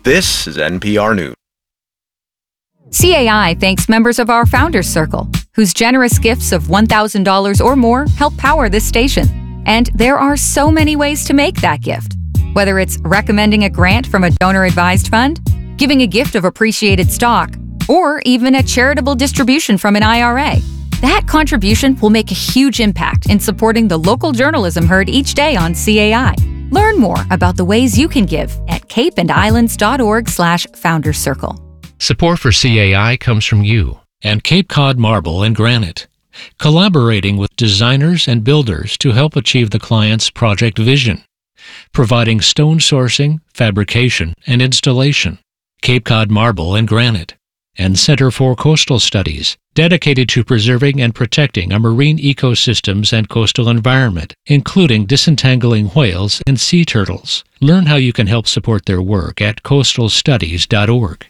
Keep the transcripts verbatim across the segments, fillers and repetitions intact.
This is N P R News. C A I thanks members of our Founders Circle, whose generous gifts of one thousand dollars or more help power this station. And there are so many ways to make that gift. Whether it's recommending a grant from a donor-advised fund, giving a gift of appreciated stock, or even a charitable distribution from an I R A. That contribution will make a huge impact in supporting the local journalism heard each day on C A I. Learn more about the ways you can give at capeandislands.org slash founders circle. Support for C A I comes from you and Cape Cod Marble and Granite, collaborating with designers and builders to help achieve the client's project vision, providing stone sourcing, fabrication, and installation. Cape Cod Marble and Granite, and Center for Coastal Studies, dedicated to preserving and protecting our marine ecosystems and coastal environment, including disentangling whales and sea turtles. Learn how you can help support their work at coastal studies dot org.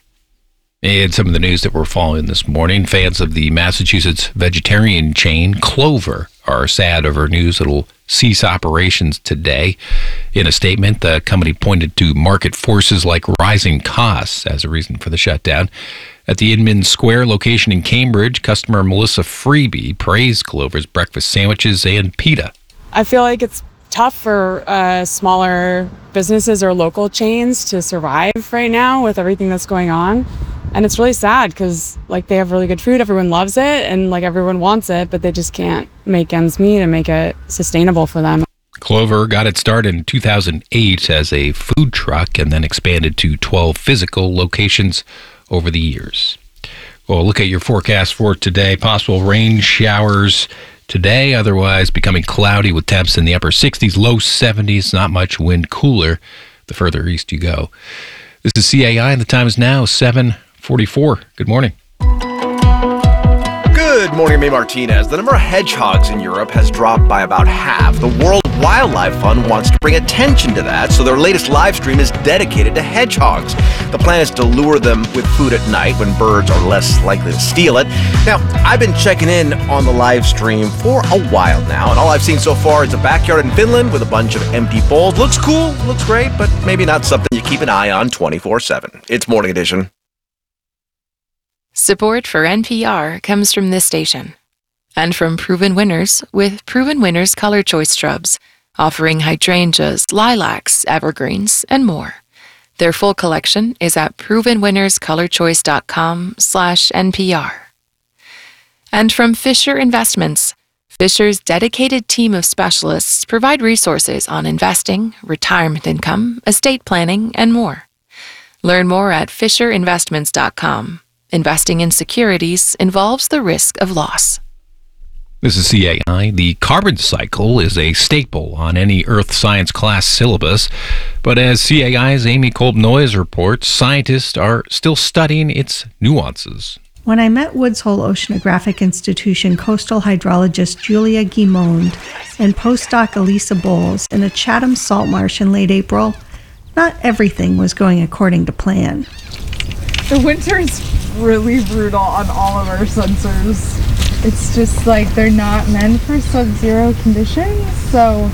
And some of the news that we're following this morning, fans of the Massachusetts vegetarian chain Clover are sad over news it'll cease operations today. In a statement, the company pointed to market forces like rising costs as a reason for the shutdown. At the Inman Square location in Cambridge, customer Melissa Freeby praised Clover's breakfast sandwiches and pita. I feel like it's tough for uh, smaller businesses or local chains to survive right now with everything that's going on. And it's really sad because like they have really good food, everyone loves it, and like everyone wants it, but they just can't make ends meet and make it sustainable for them. Clover got its start in two thousand eight as a food truck and then expanded to twelve physical locations over the years. Well, look at your forecast for today. Possible rain showers today, otherwise becoming cloudy with temps in the upper sixties, low seventies, not much wind, cooler the further east you go. This is C A I, and the time is now seven forty-four. Good morning. Good morning, May Martinez. The number of hedgehogs in Europe has dropped by about half. The World Wildlife Fund wants to bring attention to that, so their latest live stream is dedicated to hedgehogs. The plan is to lure them with food at night when birds are less likely to steal it. Now, I've been checking in on the live stream for a while now, and all I've seen so far is a backyard in Finland with a bunch of empty bowls. Looks cool, looks great, but maybe not something you keep an eye on twenty-four seven. It's Morning Edition. Support for N P R comes from this station and from Proven Winners with Proven Winners Color Choice Shrubs, offering hydrangeas, lilacs, evergreens, and more. Their full collection is at proven winners color choice dot com slash N P R. And from Fisher Investments, Fisher's dedicated team of specialists provide resources on investing, retirement income, estate planning, and more. Learn more at fisher investments dot com. Investing in securities involves the risk of loss. This is C A I. The carbon cycle is a staple on any earth science class syllabus, but as C A I's Amy Kolb-Noyes reports, scientists are still studying its nuances. When I met Woods Hole Oceanographic Institution coastal hydrologist Julia Guimond and postdoc Elisa Bowles in a Chatham salt marsh in late April, not everything was going according to plan. The winter is really brutal on all of our sensors. It's just like they're not meant for sub-zero conditions, so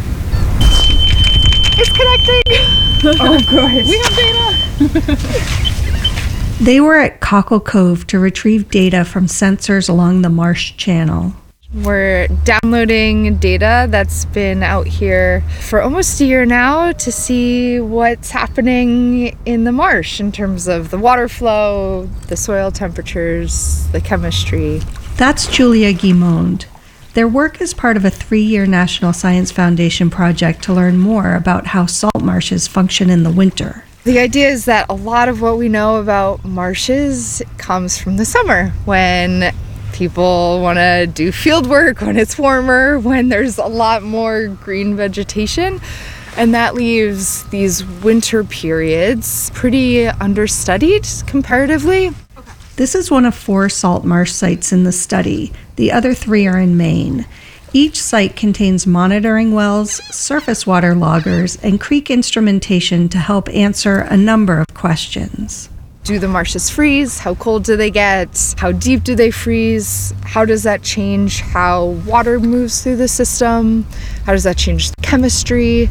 it's connecting. Oh, good. We have data. They were at Cockle Cove to retrieve data from sensors along the marsh channel. We're downloading data that's been out here for almost a year now to see what's happening in the marsh in terms of the water flow, the soil temperatures, the chemistry. That's Julia Guimond. Their work is part of a three-year National Science Foundation project to learn more about how salt marshes function in the winter. The idea is that a lot of what we know about marshes comes from the summer, when people want to do field work, when it's warmer, when there's a lot more green vegetation. And that leaves these winter periods pretty understudied comparatively. This is one of four salt marsh sites in the study. The other three are in Maine. Each site contains monitoring wells, surface water loggers, and creek instrumentation to help answer a number of questions. Do the marshes freeze? How cold do they get? How deep do they freeze? How does that change how water moves through the system? How does that change the chemistry?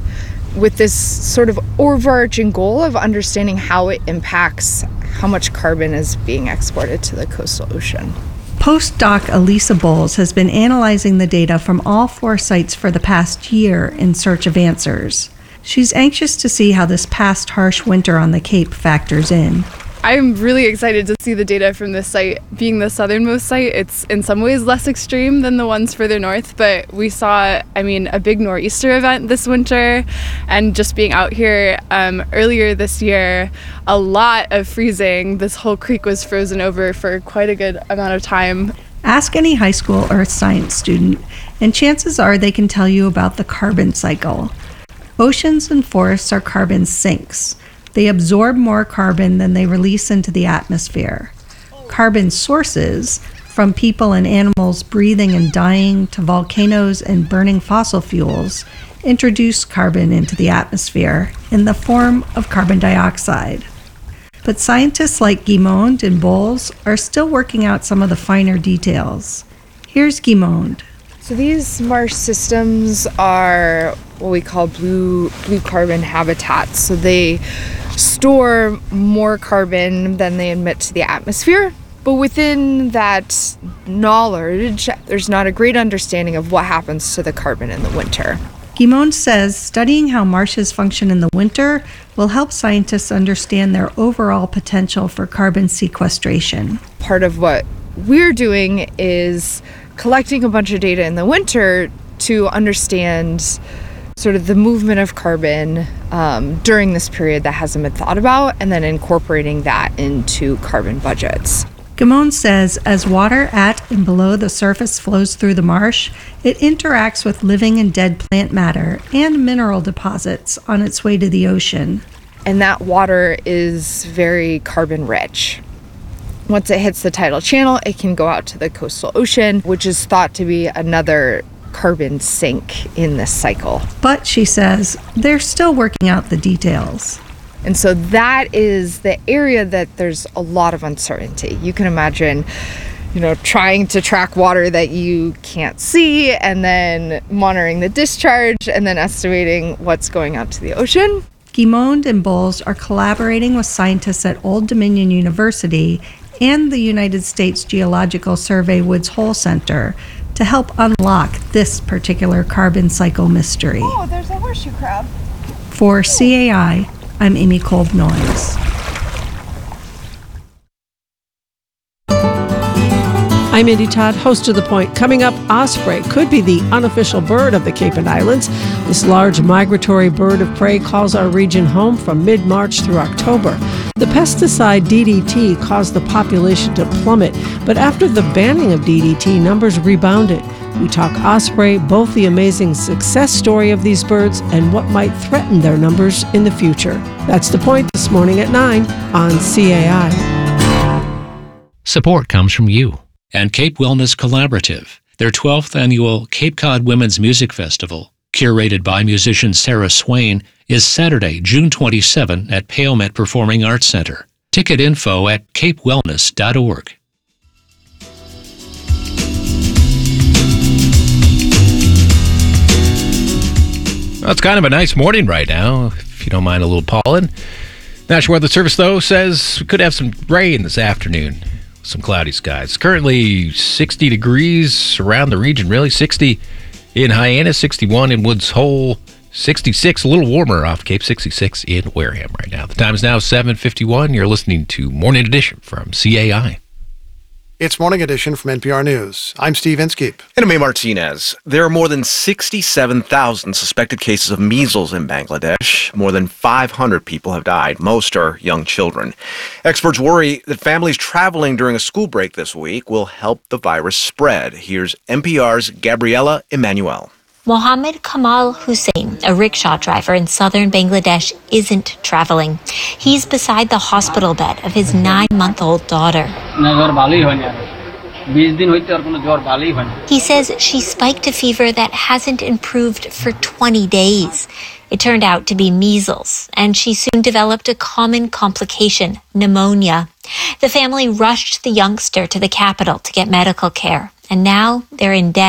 with this sort of overarching goal of understanding how it impacts how much carbon is being exported to the coastal ocean. Postdoc Elisa Bowles has been analyzing the data from all four sites for the past year in search of answers. She's anxious to see how this past harsh winter on the Cape factors in. I'm really excited to see the data from this site. Being the southernmost site, it's in some ways less extreme than the ones further north, but we saw, I mean, a big nor'easter event this winter, and just being out here um, earlier this year, a lot of freezing. This whole creek was frozen over for quite a good amount of time. Ask any high school earth science student, and chances are they can tell you about the carbon cycle. Oceans and forests are carbon sinks. They absorb more carbon than they release into the atmosphere. Carbon sources, from people and animals breathing and dying to volcanoes and burning fossil fuels, introduce carbon into the atmosphere in the form of carbon dioxide. But scientists like Guimond and Bowles are still working out some of the finer details. Here's Guimond. So these marsh systems are what we call blue blue carbon habitats. So they store more carbon than they emit to the atmosphere. But within that knowledge, there's not a great understanding of what happens to the carbon in the winter. Guimond says studying how marshes function in the winter will help scientists understand their overall potential for carbon sequestration. Part of what we're doing is collecting a bunch of data in the winter to understand sort of the movement of carbon um, during this period that hasn't been thought about, and then incorporating that into carbon budgets. Guimond says as water at and below the surface flows through the marsh, it interacts with living and dead plant matter and mineral deposits on its way to the ocean. And that water is very carbon rich. Once it hits the tidal channel, it can go out to the coastal ocean, which is thought to be another carbon sink in this cycle. But, she says, they're still working out the details. And so that is the area that there's a lot of uncertainty. You can imagine, you know, trying to track water that you can't see, and then monitoring the discharge, and then estimating what's going out to the ocean. Guimond and Bowles are collaborating with scientists at Old Dominion University and the United States Geological Survey Woods Hole Center to help unlock this particular carbon cycle mystery. Oh, there's a horseshoe crab. For C A I, I'm Amy Kolb-Noyes. I'm Indy Todd, host of The Point. Coming up, osprey could be the unofficial bird of the Cape and Islands. This large migratory bird of prey calls our region home from mid-March through October. The pesticide D D T caused the population to plummet, but after the banning of D D T, numbers rebounded. We talk osprey, both the amazing success story of these birds and what might threaten their numbers in the future. That's The Point this morning at nine on C A I. Support comes from you and Cape Wellness Collaborative, their twelfth annual Cape Cod Women's Music Festival, curated by musician Sarah Swain, is Saturday, June twenty-seventh at Palemet Performing Arts Center. Ticket info at cape wellness dot org. Well, it's kind of a nice morning right now, if you don't mind a little pollen. National Weather Service, though, says we could have some rain this afternoon. Some cloudy skies. Currently sixty degrees around the region, really. sixty in Hyannis, sixty-one in Woods Hole, sixty-six, a little warmer off Cape, sixty-six in Wareham right now. The time is now seven fifty-one. You're listening to Morning Edition from C A I. It's Morning Edition from N P R News. I'm Steve Inskeep. And I'm May Martinez. There are more than sixty-seven thousand suspected cases of measles in Bangladesh. More than five hundred people have died. Most are young children. Experts worry that families traveling during a school break this week will help the virus spread. Here's N P R's Gabriela Emanuel. Mohammed Kamal Hussein, a rickshaw driver in southern Bangladesh, isn't traveling. He's beside the hospital bed of his nine-month-old daughter. He says she spiked a fever that hasn't improved for twenty days. It turned out to be measles, and she soon developed a common complication, pneumonia. The family rushed the youngster to the capital to get medical care, and now they're in debt.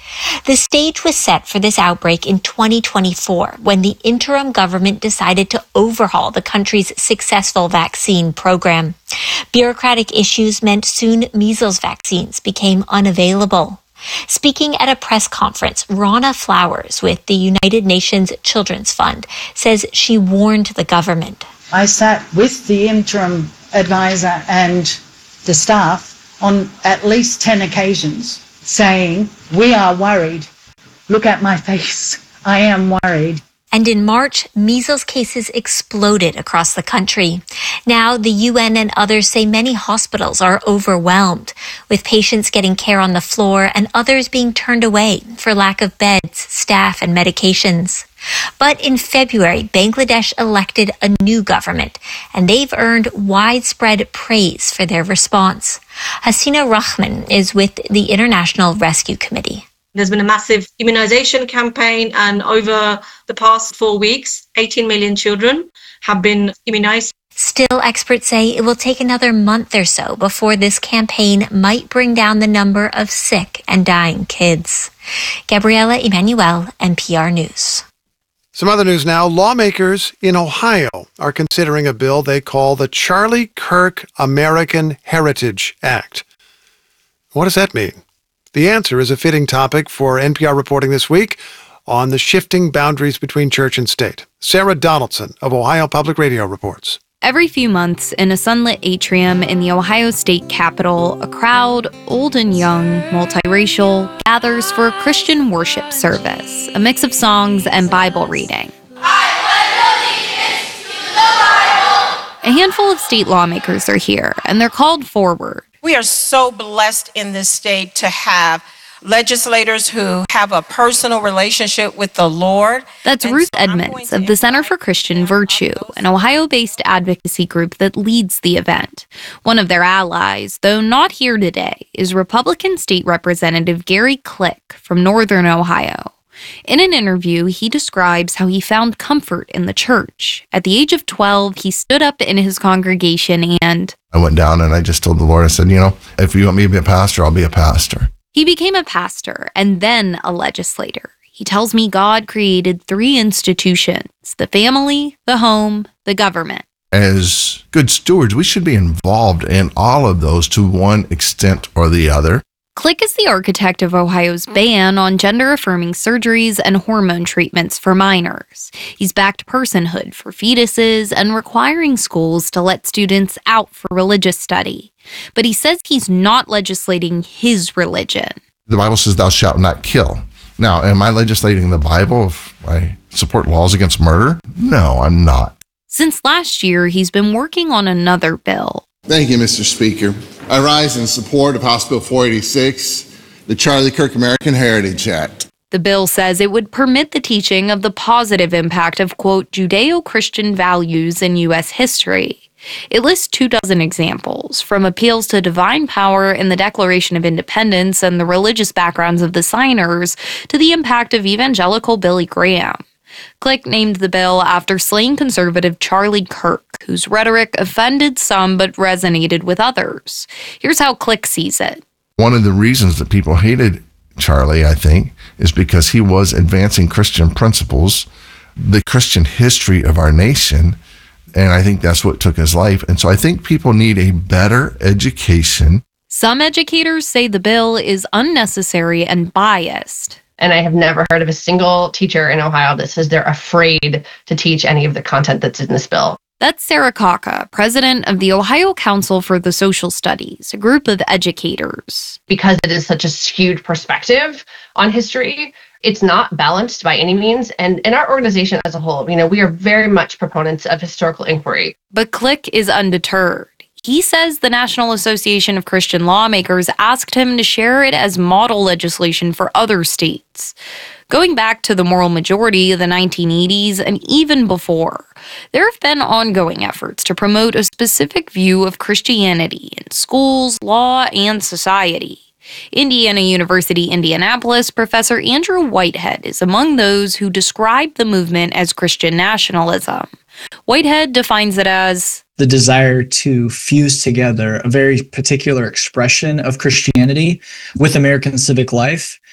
The stage was set for this outbreak in twenty twenty-four when the interim government decided to overhaul the country's successful vaccine program. Bureaucratic issues meant soon measles vaccines became unavailable. Speaking at a press conference, Rana Flowers with the United Nations Children's Fund says she warned the government. I sat with the interim advisor and the staff on at least ten occasions saying, we are worried. Look at my face. I am worried. And in March, measles cases exploded across the country. Now, the U N and others say many hospitals are overwhelmed, with patients getting care on the floor and others being turned away for lack of beds, staff, and medications. But in February, Bangladesh elected a new government, and they've earned widespread praise for their response. Hasina Rahman is with the International Rescue Committee. There's been a massive immunization campaign, and over the past four weeks, eighteen million children have been immunized. Still, experts say it will take another month or so before this campaign might bring down the number of sick and dying kids. Gabriela Emanuel, N P R News. Some other news now. Lawmakers in Ohio are considering a bill they call the Charlie Kirk American Heritage Act. What does that mean? The answer is a fitting topic for N P R reporting this week on the shifting boundaries between church and state. Sarah Donaldson of Ohio Public Radio reports. Every few months, in a sunlit atrium in the Ohio State Capitol, a crowd, old and young, multiracial, gathers for a Christian worship service, a mix of songs and Bible reading. I pledge allegiance to the Bible. A handful of state lawmakers are here, and they're called forward. We are so blessed in this state to have legislators who have a personal relationship with the Lord. That's Ruth Edmonds of the Center for Christian Virtue, an Ohio-based advocacy group that leads the event. One of their allies, though not here today, is Republican State Representative Gary Click from Northern Ohio. In an interview, he describes how he found comfort in the church. At the age of twelve, he stood up in his congregation and... I went down and I just told the Lord, I said, you know, if you want me to be a pastor, I'll be a pastor. He became a pastor and then a legislator. He tells me God created three institutions: the family, the home, the government. As good stewards, we should be involved in all of those to one extent or the other. Click is the architect of Ohio's ban on gender-affirming surgeries and hormone treatments for minors. He's backed personhood for fetuses and requiring schools to let students out for religious study. But he says he's not legislating his religion. The Bible says thou shalt not kill. Now, am I legislating the Bible if I support laws against murder? No, I'm not. Since last year, he's been working on another bill. Thank you, Mister Speaker. I rise in support of House Bill four eighty-six, the Charlie Kirk American Heritage Act. The bill says it would permit the teaching of the positive impact of, quote, Judeo-Christian values in U S history. It lists two dozen examples, from appeals to divine power in the Declaration of Independence and the religious backgrounds of the signers, to the impact of evangelical Billy Graham. Click named the bill after slain conservative Charlie Kirk, whose rhetoric offended some but resonated with others. Here's how Click sees it. One of the reasons that people hated Charlie, I think, is because he was advancing Christian principles, the Christian history of our nation, and I think that's what took his life. And so I think people need a better education. Some educators say the bill is unnecessary and biased. And I have never heard of a single teacher in Ohio that says they're afraid to teach any of the content that's in this bill. That's Sarah Kaka, president of the Ohio Council for the Social Studies, a group of educators. Because it is such a skewed perspective on history, it's not balanced by any means. And in our organization as a whole, you know, we are very much proponents of historical inquiry. But Click is undeterred. He says the National Association of Christian Lawmakers asked him to share it as model legislation for other states. Going back to the moral majority of the nineteen eighties and even before, there have been ongoing efforts to promote a specific view of Christianity in schools, law, and society. Indiana University, Indianapolis Professor Andrew Whitehead is among those who describe the movement as Christian nationalism. Whitehead defines it as the desire to fuse together a very particular expression of Christianity with American civic life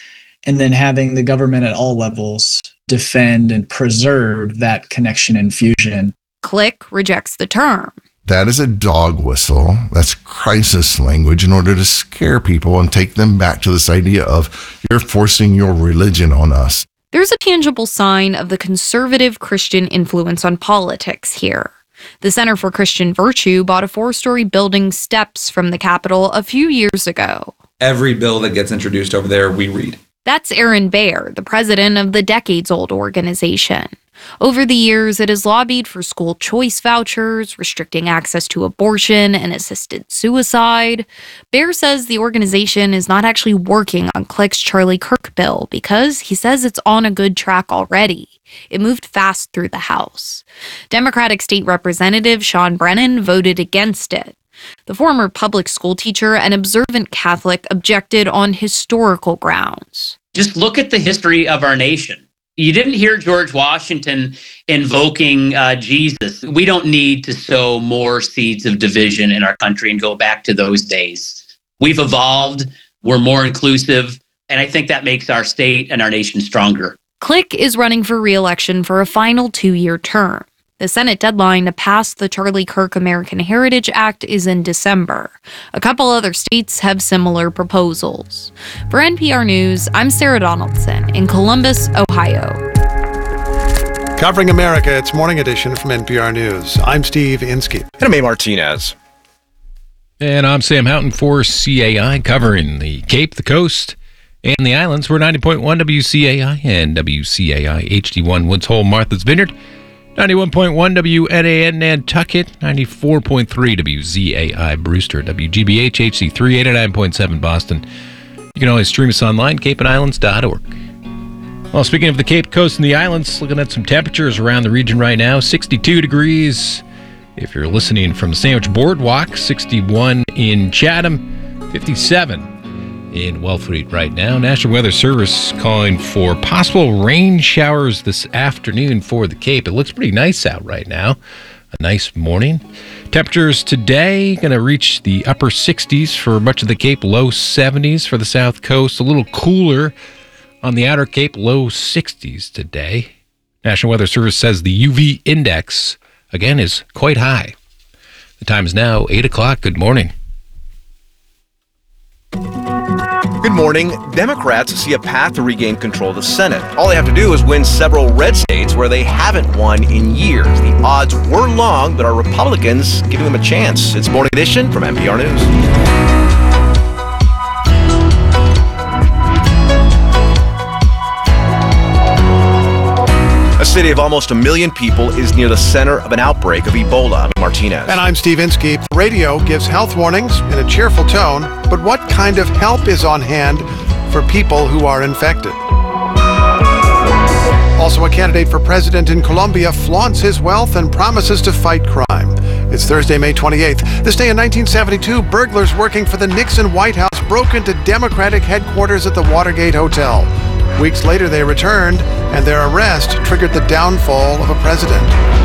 and then having the government at all levels defend and preserve that connection and fusion. Click rejects the term. That is a dog whistle. That's crisis language in order to scare people and take them back to this idea of you're forcing your religion on us. There's a tangible sign of the conservative Christian influence on politics here. The Center for Christian Virtue bought a four-story building steps from the Capitol a few years ago. Every bill that gets introduced over there, we read. That's Aaron Baer, the president of the decades-old organization. Over the years, it has lobbied for school choice vouchers, restricting access to abortion and assisted suicide. Baer says the organization is not actually working on Click's Charlie Kirk bill because he says it's on a good track already. It moved fast through the House. Democratic State Representative Sean Brennan voted against it. The former public school teacher and observant Catholic objected on historical grounds. Just look at the history of our nation. You didn't hear George Washington invoking uh, Jesus. We don't need to sow more seeds of division in our country and go back to those days. We've evolved, we're more inclusive, and I think that makes our state and our nation stronger. Click is running for re-election for a final two-year term. The Senate deadline to pass the Charlie Kirk American Heritage Act is in December. A couple other states have similar proposals. For N P R News, I'm Sarah Donaldson in Columbus, Ohio. Covering America, it's Morning Edition from N P R News. I'm Steve Inskeep. And I'm A. Martinez. And I'm Sam Houghton for C A I, covering the Cape, the coast, and the islands. We're ninety point one W C A I and W C A I H D one Woods Hole, Martha's Vineyard. ninety-one point one W N A N Nantucket, ninety-four point three W Z A I Brewster, W G B H H C three, eighty-nine point seven Boston. You can always stream us online, cape and islands dot org. Well, speaking of the Cape Coast and the islands, looking at some temperatures around the region right now, sixty-two degrees if you're listening from the Sandwich Boardwalk, sixty-one in Chatham, fifty-seven in Wellfleet right now. National Weather Service calling for possible rain showers this afternoon for the Cape. It looks pretty nice out right now. A nice morning. Temperatures today going to reach the upper sixties for much of the Cape, low seventies for the South Coast. A little cooler on the Outer Cape, low sixties today. National Weather Service says the U V index, again, is quite high. The time is now eight o'clock. Good morning. Good morning. Democrats see a path to regain control of the Senate. All they have to do is win several red states where they haven't won in years. The odds were long, but are Republicans giving them a chance? It's Morning Edition from N P R News. A city of almost a million people is near the center of an outbreak of Ebola. Martinez. And I'm Steve Inskeep. Radio gives health warnings in a cheerful tone, but what kind of help is on hand for people who are infected? Also, a candidate for president in Colombia flaunts his wealth and promises to fight crime. It's Thursday, May twenty-eighth. This day in nineteen seventy-two, burglars working for the Nixon White House broke into Democratic headquarters at the Watergate Hotel. Weeks later, they returned, and their arrest triggered the downfall of a president.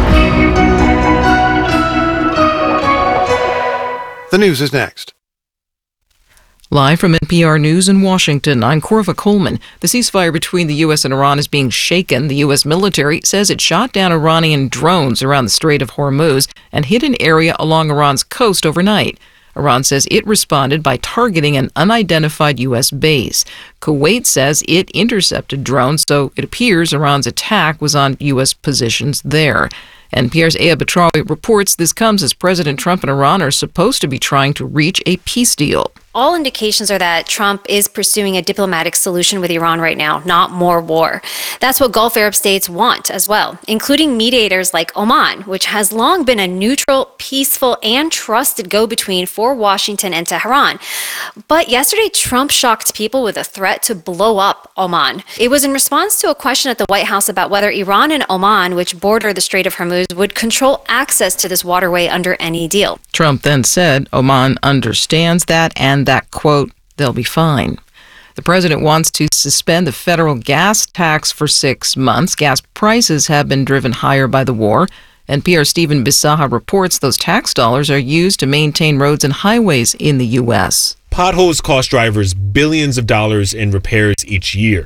The news is next. Live from N P R News in Washington, I'm Corva Coleman. The ceasefire between the U S and Iran is being shaken. The U S military says it shot down Iranian drones around the Strait of Hormuz and hit an area along Iran's coast overnight. Iran says it responded by targeting an unidentified U S base. Kuwait says it intercepted drones, so it appears Iran's attack was on U S positions there. N P R's Aya Batrawi reports this comes as President Trump and Iran are supposed to be trying to reach a peace deal. All indications are that Trump is pursuing a diplomatic solution with Iran right now, not more war. That's what Gulf Arab states want as well, including mediators like Oman, which has long been a neutral, peaceful, and trusted go-between for Washington and Tehran. But yesterday, Trump shocked people with a threat to blow up Oman. It was in response to a question at the White House about whether Iran and Oman, which border the Strait of Hormuz, would control access to this waterway under any deal. Trump then said Oman understands that and that, quote, they'll be fine. The president wants to suspend the federal gas tax for six months. Gas prices have been driven higher by the war. N P R's Stephen Bisaha reports those tax dollars are used to maintain roads and highways in the U S. Potholes cost drivers billions of dollars in repairs each year.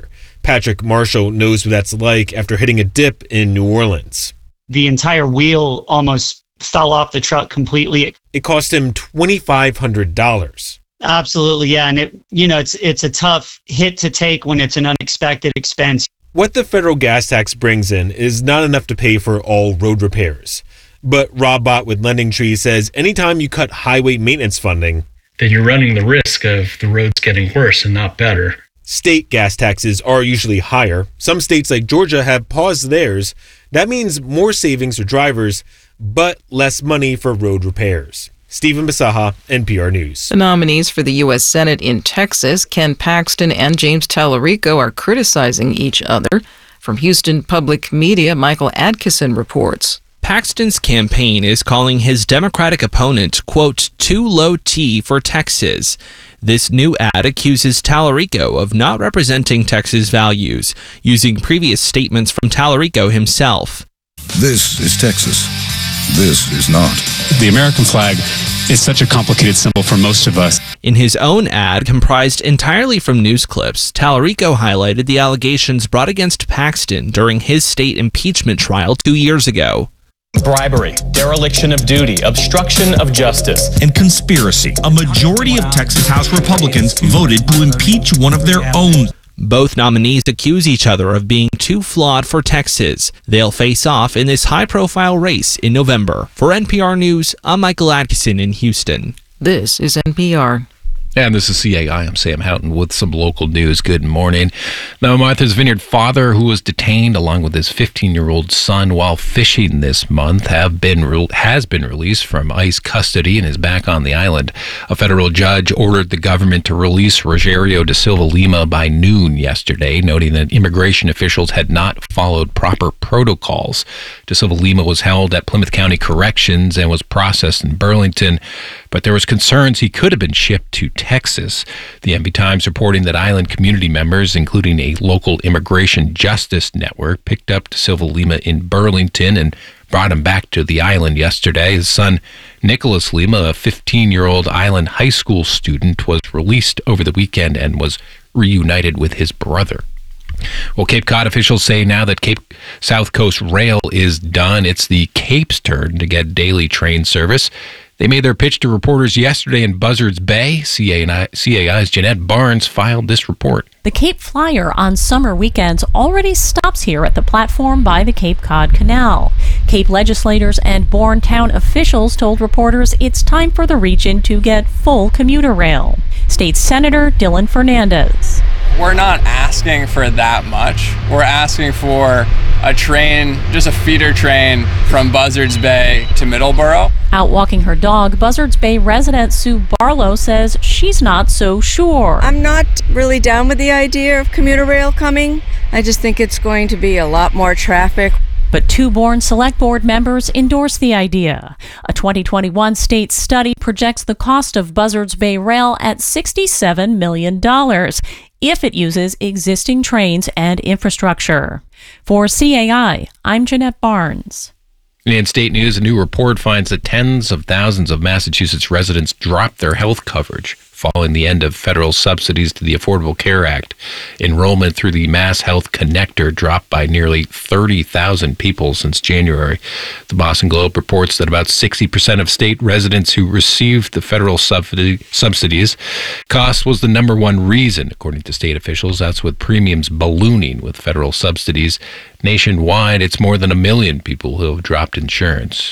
Patrick Marshall knows what that's like after hitting a dip in New Orleans. The entire wheel almost fell off the truck completely. It cost him two thousand five hundred dollars. Absolutely, yeah. And, it, you know, it's it's a tough hit to take when it's an unexpected expense. What the federal gas tax brings in is not enough to pay for all road repairs. But Rob Bott with Lending Tree says anytime you cut highway maintenance funding, then you're running the risk of the roads getting worse and not better. State gas taxes are usually higher. Some states like Georgia have paused theirs. That means more savings for drivers, but less money for road repairs. Stephen Bisaha, N P R News. The nominees for the U S Senate in Texas, Ken Paxton and James Tallarico, are criticizing each other. From Houston Public Media, Michael Adkison reports. Paxton's campaign is calling his Democratic opponent, quote, too low T for Texas. This new ad accuses Tallarico of not representing Texas values, using previous statements from Tallarico himself. This is Texas. This is not. The American flag is such a complicated symbol for most of us. In his own ad, comprised entirely from news clips, Tallarico highlighted the allegations brought against Paxton during his state impeachment trial two years ago. Bribery, dereliction of duty, obstruction of justice, and conspiracy. A majority of Texas House Republicans voted to impeach one of their own. Both nominees accuse each other of being too flawed for Texas. They'll face off in this high-profile race in November. For N P R News, I'm Michael Adkison in Houston. This is N P R. And this is C A I. I'm Sam Houghton with some local news. Good morning. Now, Martha's Vineyard father, who was detained along with his fifteen-year-old son while fishing this month, have been re- has been released from ICE custody and is back on the island. A federal judge ordered the government to release Rogerio da Silva Lima by noon yesterday, noting that immigration officials had not followed proper protocols. Da Silva Lima was held at Plymouth County Corrections and was processed in Burlington, but there was concerns he could have been shipped to Texas. The M B Times reporting that island community members, including a local immigration justice network, picked up Da Silva Lima in Burlington and brought him back to the island yesterday. His son, Nicholas Lima, a fifteen-year-old island high school student, was released over the weekend and was reunited with his brother. Well, Cape Cod officials say now that Cape South Coast Rail is done, it's the Cape's turn to get daily train service. They made their pitch to reporters yesterday in Buzzards Bay. C A I's Jeanette Barnes filed this report. The Cape Flyer on summer weekends already stops here at the platform by the Cape Cod Canal. Cape legislators and Bourne town officials told reporters it's time for the region to get full commuter rail. State Senator Dylan Fernandez. We're not asking for that much. We're asking for a train, just a feeder train from Buzzards Bay to Middleborough. Out walking her dog, Buzzards Bay resident Sue Barlow says she's not so sure. I'm not really down with the idea of commuter rail coming. I just think it's going to be a lot more traffic. But two Bourne Select Board members endorse the idea. A twenty twenty-one state study projects the cost of Buzzards Bay Rail at sixty-seven million dollars if it uses existing trains and infrastructure. For C A I, I'm Jeanette Barnes. In state news, a new report finds that tens of thousands of Massachusetts residents dropped their health coverage following the end of federal subsidies to the Affordable Care Act. Enrollment through the Mass Health Connector dropped by nearly thirty thousand people since January. The Boston Globe reports that about sixty percent of state residents who received the federal subsidy, subsidies, cost was the number one reason, according to state officials. That's with premiums ballooning with federal subsidies. Nationwide, it's more than a million people who have dropped insurance.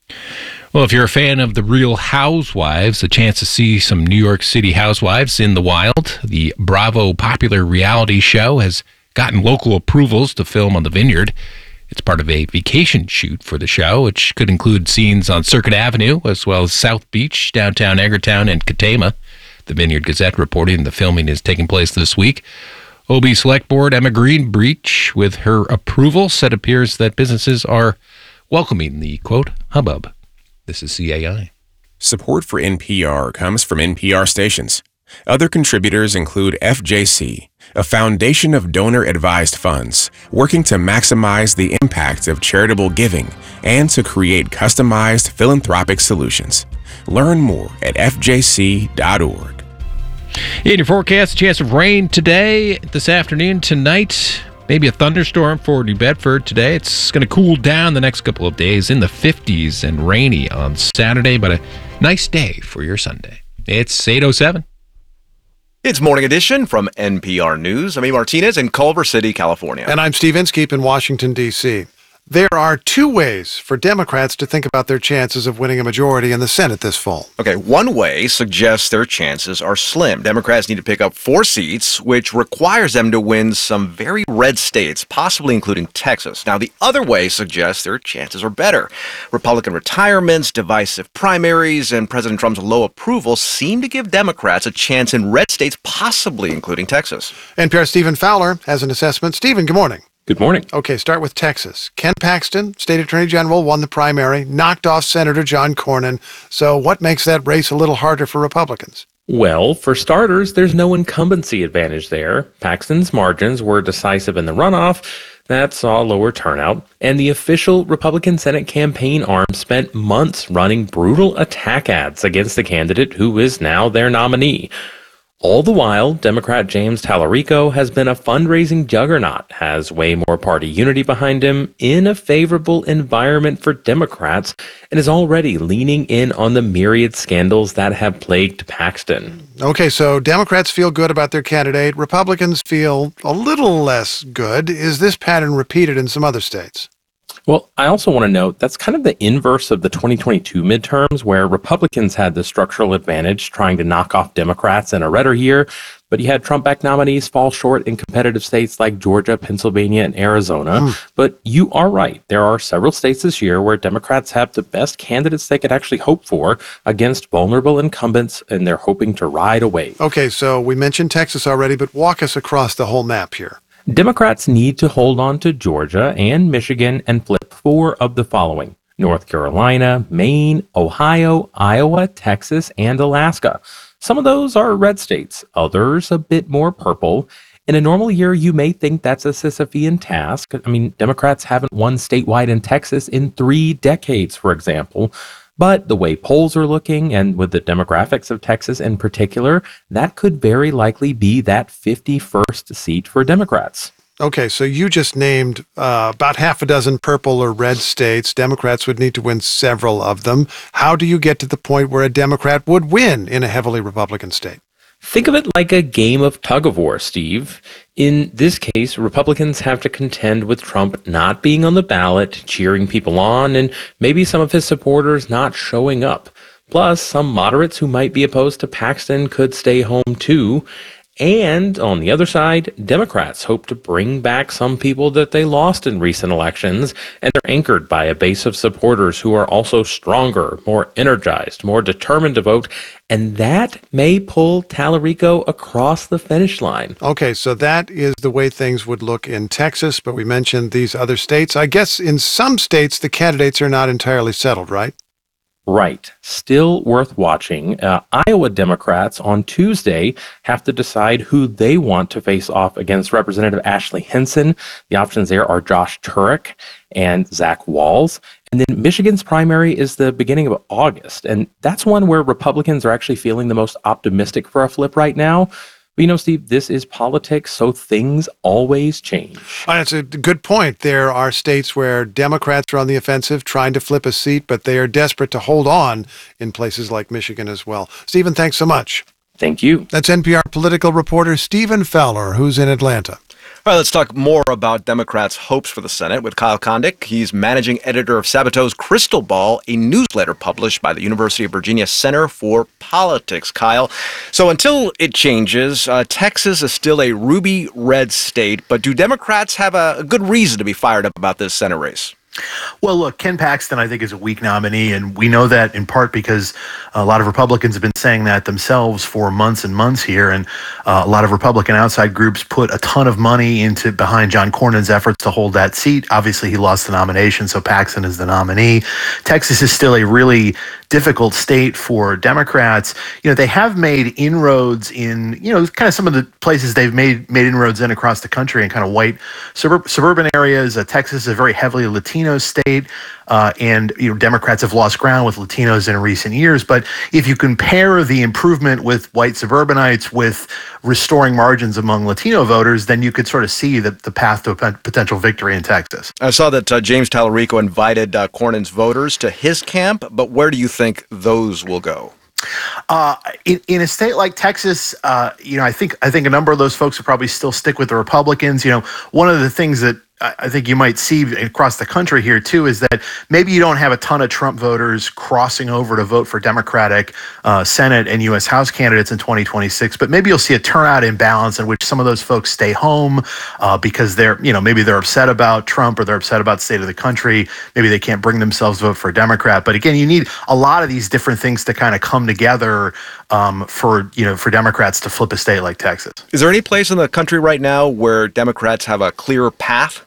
Well, if you're a fan of The Real Housewives, a chance to see some New York City housewives in the wild. The Bravo popular reality show has gotten local approvals to film on the Vineyard. It's part of a vacation shoot for the show, which could include scenes on Circuit Avenue, as well as South Beach, downtown Egertown, and Katama. The Vineyard Gazette reporting the filming is taking place this week. O B Select Board Emma Greenbreech, with her approval, said it appears that businesses are welcoming the, quote, hubbub. This is C A I. Support for N P R comes from N P R stations. Other contributors include F J C, a foundation of donor-advised funds working to maximize the impact of charitable giving and to create customized philanthropic solutions. Learn more at F J C dot org. In your forecast, a chance of rain today, this afternoon, tonight. Maybe a thunderstorm for New Bedford today. It's going to cool down the next couple of days in the fifties and rainy on Saturday, but a nice day for your Sunday. It's eight oh seven. It's Morning Edition from N P R News. I'm E. Martinez in Culver City, California. And I'm Steve Inskeep in Washington, D C There are two ways for Democrats to think about their chances of winning a majority in the Senate this fall. Okay, one way suggests their chances are slim. Democrats need to pick up four seats, which requires them to win some very red states, possibly including Texas. Now, the other way suggests their chances are better. Republican retirements, divisive primaries, and President Trump's low approval seem to give Democrats a chance in red states, possibly including Texas. N P R's Stephen Fowler has an assessment. Stephen, good morning. Good morning. Okay, start with Texas. Ken Paxton, state attorney general, won the primary, knocked off Senator John Cornyn. So what makes that race a little harder for Republicans? Well, for starters, there's no incumbency advantage there. Paxton's margins were decisive in the runoff. That saw lower turnout. And the official Republican Senate campaign arm spent months running brutal attack ads against the candidate who is now their nominee. All the while, Democrat James Tallarico has been a fundraising juggernaut, has way more party unity behind him, in a favorable environment for Democrats, and is already leaning in on the myriad scandals that have plagued Paxton. Okay, so Democrats feel good about their candidate. Republicans feel a little less good. Is this pattern repeated in some other states? Well, I also want to note that's kind of the inverse of the twenty twenty-two midterms, where Republicans had the structural advantage trying to knock off Democrats in a redder year, but you had Trump-backed nominees fall short in competitive states like Georgia, Pennsylvania, and Arizona. Mm. But you are right. There are several states this year where Democrats have the best candidates they could actually hope for against vulnerable incumbents, and they're hoping to ride a wave. Okay, so we mentioned Texas already, but walk us across the whole map here. Democrats need to hold on to Georgia and Michigan and flip four of the following: North Carolina, Maine, Ohio, Iowa, Texas, and Alaska. Some of those are red states, others a bit more purple. In a normal year, you may think that's a Sisyphean task. I mean, Democrats haven't won statewide in Texas in three decades, for example. But the way polls are looking, and with the demographics of Texas in particular, that could very likely be that fifty-first seat for Democrats. Okay, so you just named uh, about half a dozen purple or red states. Democrats would need to win several of them. How do you get to the point where a Democrat would win in a heavily Republican state? Think of it like a game of tug-of-war, Steve. In this case, Republicans have to contend with Trump not being on the ballot, cheering people on, and maybe some of his supporters not showing up. Plus, some moderates who might be opposed to Paxton could stay home too. And on the other side, Democrats hope to bring back some people that they lost in recent elections, and they're anchored by a base of supporters who are also stronger, more energized, more determined to vote, and that may pull Tallarico across the finish line. Okay, so that is the way things would look in Texas, but we mentioned these other states. I guess in some states, the candidates are not entirely settled, right? Right. Still worth watching. Uh, Iowa Democrats on Tuesday have to decide who they want to face off against Representative Ashley Hinson. The options there are Josh Turek and Zach Walz. And then Michigan's primary is the beginning of August. And that's one where Republicans are actually feeling the most optimistic for a flip right now. But you know, Steve, this is politics, so things always change. Oh, that's a good point. There are states where Democrats are on the offensive trying to flip a seat, but they are desperate to hold on in places like Michigan as well. Stephen, thanks so much. Thank you. That's N P R political reporter Stephen Fowler, who's in Atlanta. All right, let's talk more about Democrats' hopes for the Senate with Kyle Kondik. He's managing editor of Sabato's Crystal Ball, a newsletter published by the University of Virginia Center for Politics. Kyle, so until it changes, uh, Texas is still a ruby red state, but do Democrats have a, a good reason to be fired up about this Senate race? Well, look, Ken Paxton, I think, is a weak nominee, and we know that in part because a lot of Republicans have been saying that themselves for months and months here, and uh, a lot of Republican outside groups put a ton of money into behind John Cornyn's efforts to hold that seat. Obviously, he lost the nomination, so Paxton is the nominee. Texas is still a really difficult state for Democrats, you know, they have made inroads in, you know, kind of some of the places they've made made inroads in across the country in kind of white suburb, suburban areas. Uh, Texas is a very heavily Latino state, uh, and you know, Democrats have lost ground with Latinos in recent years. But if you compare the improvement with white suburbanites with restoring margins among Latino voters, then you could sort of see the, the path to a potential victory in Texas. I saw that uh, James Tallarico invited uh, Cornyn's voters to his camp, but where do you think those will go? Uh, in, in a state like Texas, uh, you know, I think I think a number of those folks will probably still stick with the Republicans. You know, one of the things that I think you might see across the country here too is that maybe you don't have a ton of Trump voters crossing over to vote for Democratic uh, Senate and U S House candidates in twenty twenty-six, but maybe you'll see a turnout imbalance in which some of those folks stay home uh, because they're, you know, maybe they're upset about Trump or they're upset about the state of the country. Maybe they can't bring themselves to vote for a Democrat. But again, you need a lot of these different things to kind of come together um, for, you know, for Democrats to flip a state like Texas. Is there any place in the country right now where Democrats have a clearer path?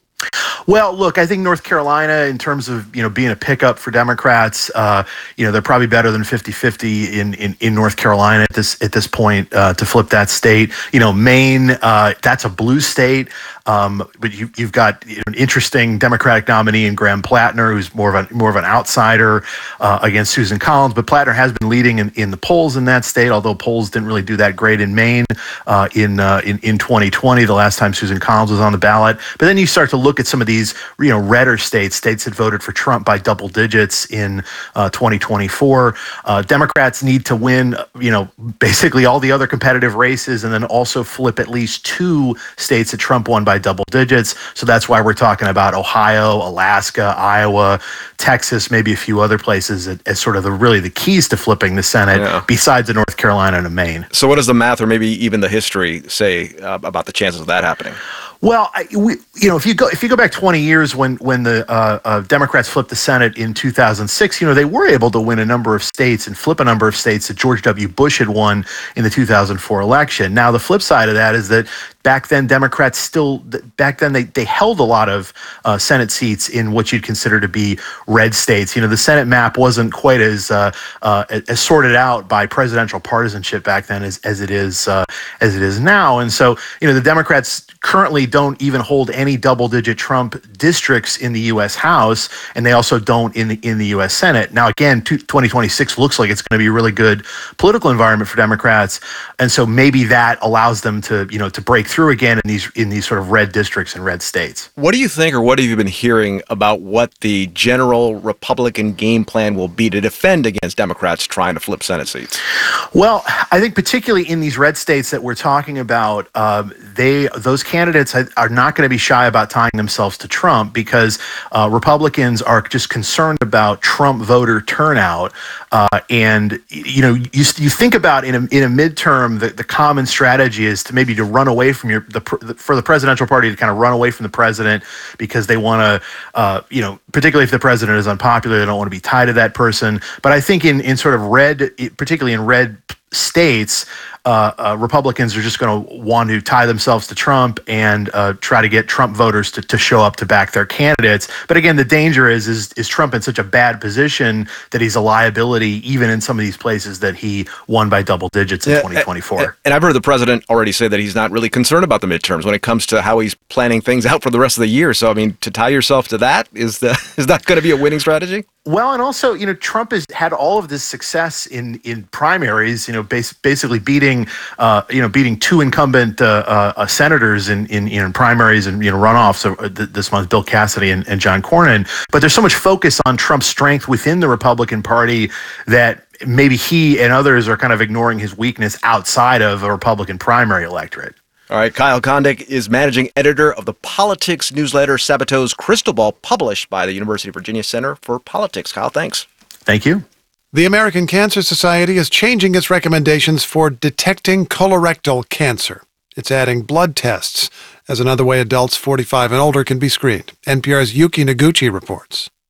Well, look, I think North Carolina, in terms of, you know, being a pickup for Democrats, uh, you know, they're probably better than fifty-fifty in, in, in North Carolina at this at this point uh, to flip that state. You know, Maine, uh, that's a blue state. Um, but you, you've got you know, an interesting Democratic nominee in Graham Plattner, who's more of a more of an outsider uh, against Susan Collins. But Plattner has been leading in, in the polls in that state, although polls didn't really do that great in Maine uh, in, uh, in in twenty twenty, the last time Susan Collins was on the ballot. But then you start to look at some of these, you know, redder states, states that voted for Trump by double digits in uh, twenty twenty-four. Uh, Democrats need to win, you know, basically all the other competitive races, and then also flip at least two states that Trump won by double digits. So that's why we're talking about Ohio, Alaska, Iowa, Texas, maybe a few other places as, as sort of the really the keys to flipping the Senate, yeah, besides the North Carolina and Maine. So what does the math or maybe even the history say uh, about the chances of that happening? Well, I, we, you know, if you go if you go back twenty years when when the uh, uh, Democrats flipped the Senate in two thousand six, you know, they were able to win a number of states and flip a number of states that George W. Bush had won in the two thousand four election. Now, the flip side of that is that back then, Democrats still back then they they held a lot of uh, Senate seats in what you'd consider to be red states. You know, the Senate map wasn't quite as uh, uh, as sorted out by presidential partisanship back then as as it is uh, as it is now. And so, you know, the Democrats currently don't even hold any double-digit Trump districts in the U S House, and they also don't in the in the U S Senate. Now, again, twenty twenty-six looks like it's going to be a really good political environment for Democrats, and so maybe that allows them to, you know, to break through again in these in these sort of red districts and red states. What do you think, or what have you been hearing about what the general Republican game plan will be to defend against Democrats trying to flip Senate seats? Well, I think particularly in these red states that we're talking about, um, they those candidates are not going to be shy about tying themselves to Trump because uh, Republicans are just concerned about Trump voter turnout. Uh, and, you know, you, you think about in a, in a midterm, the, the common strategy is to maybe to run away from your, the, for the presidential party to kind of run away from the president because they want to, uh, you know, particularly if the president is unpopular, they don't want to be tied to that person. But I think in, in sort of red, particularly in red states, uh, uh, Republicans are just going to want to tie themselves to Trump and uh, try to get Trump voters to, to show up to back their candidates. But again, the danger is, is is Trump in such a bad position that he's a liability even in some of these places that he won by double digits in yeah, twenty twenty-four. And, and I've heard the president already say that he's not really concerned about the midterms when it comes to how he's planning things out for the rest of the year. So, I mean, to tie yourself to that, is, the, is that going to be a winning strategy? Well, and also, you know, Trump has had all of this success in, in primaries, you know, bas- basically beating, uh, you know, beating two incumbent uh, uh, senators in, in, in primaries and, you know, runoffs uh, th- this month, Bill Cassidy and, and John Cornyn. But there's so much focus on Trump's strength within the Republican Party that maybe he and others are kind of ignoring his weakness outside of a Republican primary electorate. All right, Kyle Kondik is managing editor of the politics newsletter Sabato's Crystal Ball, published by the University of Virginia Center for Politics. Kyle, thanks. Thank you. The American Cancer Society is changing its recommendations for detecting colorectal cancer. It's adding blood tests as another way adults forty-five and older can be screened. N P R's Yuki Noguchi reports.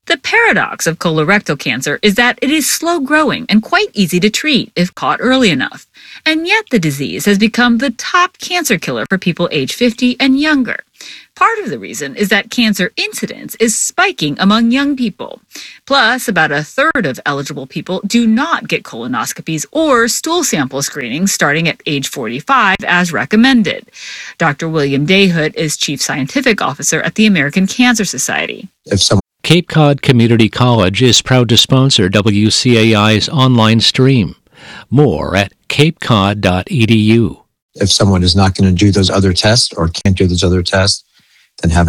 The paradox of colorectal cancer is that it is slow growing and quite easy to treat if caught early enough. And yet the disease has become the top cancer killer for people age fifty and younger. Part of the reason is that cancer incidence is spiking among young people. Plus, about a third of eligible people do not get colonoscopies or stool sample screenings starting at age forty-five as recommended. Doctor William Dayhood is Chief Scientific Officer at the American Cancer Society. If someone Cape Cod Community College is proud to sponsor W C A I's online stream. More at cape cod dot e d u. If someone is not going to do those other tests or can't do those other tests, then have